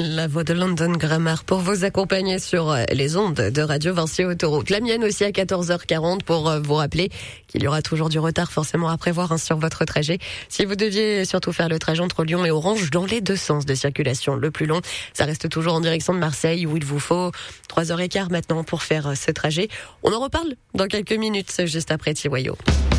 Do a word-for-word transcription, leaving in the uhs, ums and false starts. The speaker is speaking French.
La voix de London Grammar pour vous accompagner sur les ondes de Radio Vinci Autoroute. La mienne aussi à quatorze heures quarante pour vous rappeler qu'il y aura toujours du retard forcément à prévoir hein, sur votre trajet. Si vous deviez surtout faire le trajet entre Lyon et Orange dans les deux sens de circulation, le plus long, ça reste toujours en direction de Marseille où il vous faut trois heures quinze maintenant pour faire ce trajet. On en reparle dans quelques minutes juste après Tiwayo.